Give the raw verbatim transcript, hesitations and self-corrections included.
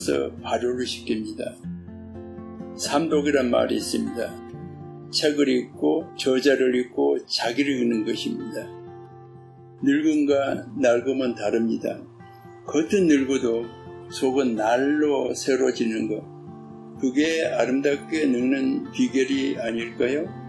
발효를 시킵니다. 삼독이란 말이 있습니다. 책을 읽고 저자를 읽고 자기를 읽는 것입니다. 늙음과 낡음은 다릅니다. 겉은 늙어도 속은 날로 새로워지는 것, 그게 아름답게 늙는 비결이 아닐까요?